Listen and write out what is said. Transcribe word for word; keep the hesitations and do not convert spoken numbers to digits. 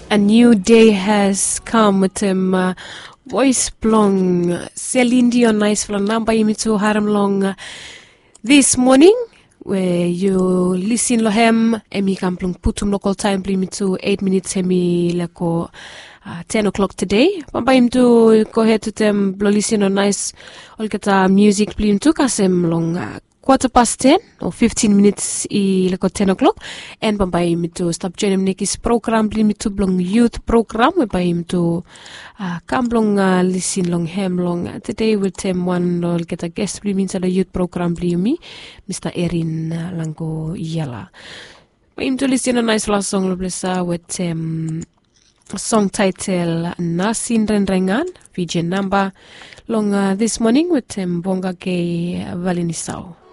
A new day has come with him. Uh, voice blong. Celine Dion nice for number imito haram long. Uh, this morning, where you listen lohem, emi kamplong putum local time imito eight minutes hemi lako uh, ten o'clock today. Pamba imto go ahead to them blo listen on nice olkata music plim to kasem long. Uh, Quarter past ten or fifteen minutes i lako ten o'clock and pambay mi to stop joining nekis program bli mi to blong youth program whereby mi to uh, come blong uh, listen long hem long uh, today with them one or get a guest bli means the youth program bli mi Mister Erin uh, Lango Yala. By to listen a nice last song blessa with um, a song title Nasin Renrengan V J number long uh, this morning with um, Bonga K Valinisao.